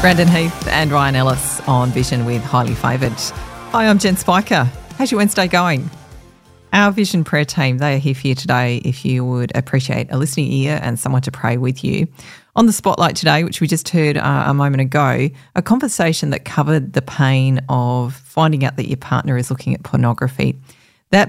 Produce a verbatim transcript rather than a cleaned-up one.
Brandon Heath and Ryan Ellis on Vision with Highly Favoured. Hi, I'm Jen Spiker. How's your Wednesday going? Our Vision prayer team, they are here for you today if you would appreciate a listening ear and someone to pray with you. On the spotlight today, which we just heard uh, a moment ago, a conversation that covered the pain of finding out that your partner is looking at pornography.